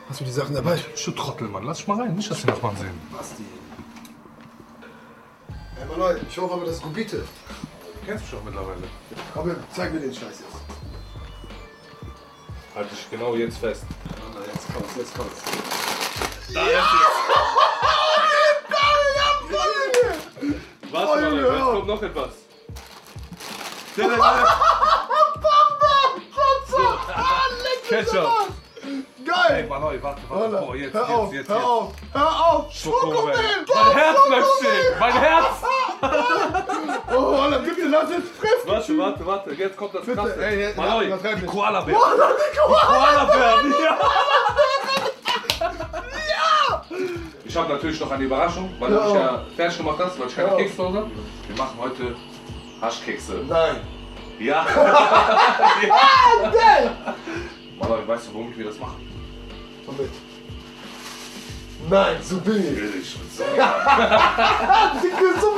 Hast du die Sachen dabei? Du Trottel, Mann. Lass dich mal rein. Nicht, dass die Nachbarn sehen. Basti. Hey, Mann, ich hoffe aber, das ist Gubite. Du kennst mich doch mittlerweile. Komm her, zeig mir den Scheiß jetzt. Halt dich genau jetzt fest. Na, jetzt kommt's, jetzt kommt's. Da ist es. Warte mal, jetzt kommt noch etwas. Ketchup. Geil! Ey, Mann, warte. Boah, jetzt. Hör auf! Schokomel. Mein Herz bleibt stehen. Mein Herz. Oh, Alter, bitte lass jetzt frisch! Warte. Jetzt kommt das Bitte, Krasse. ey, Maloi, übertreib die nicht. Koala-Bär. Koala-Bär! Ja. Ich habe natürlich noch eine Überraschung, weil du mich ja fertig gemacht hast, weil ich keine Kekse habe. Wir machen heute Haschkekse. Nein! Ja! Geil! Maloi, weißt du, womit wir das machen? Womit? Nein, so billig! Billig. So